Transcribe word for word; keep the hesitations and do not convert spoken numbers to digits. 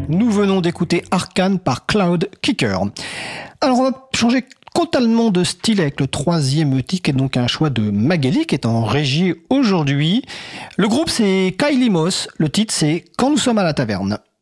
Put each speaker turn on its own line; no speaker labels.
Nous venons d'écouter Arcane par Cloud Kicker. Alors on va changer totalement de style avec le troisième titre, et donc un choix de Magali qui est en régie aujourd'hui. Le groupe c'est Kylie Moss, le titre c'est Quand nous sommes à la taverne.